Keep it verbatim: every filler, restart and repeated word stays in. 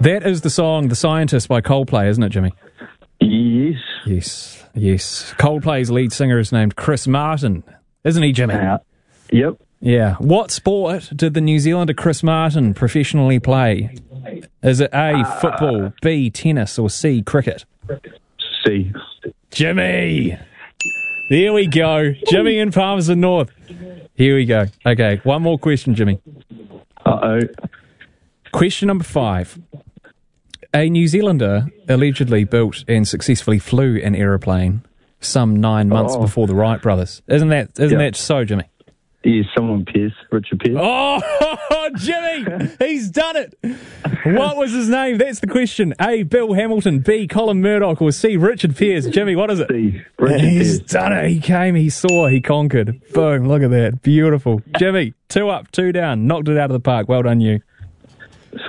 That is the song The Scientist by Coldplay, isn't it, Jimmy? Yes. Yes, yes. Coldplay's lead singer is named Chris Martin, isn't he, Jimmy? Uh, yep. Yeah. What sport did the New Zealander Chris Martin professionally play? Is it A, football, B, tennis, or C, cricket? C. Jimmy! There we go. Jimmy in Palmerston North. Here we go. Okay, one more question, Jimmy. Uh-oh. Question number five. A New Zealander allegedly built and successfully flew an aeroplane some nine months Oh. before the Wright brothers. Isn't that isn't Yeah. that so, Jimmy? Yes, someone Pierce, Richard Pierce. Oh, Jimmy! He's done it! What was his name? That's the question. A, Bill Hamilton, B, Colin Murdoch, or C, Richard Pierce. Jimmy, what is it? C. Richard He's Pierce. done it. He came, he saw, he conquered. Boom, look at that. Beautiful. Jimmy, two up, two down. Knocked it out of the park. Well done, you.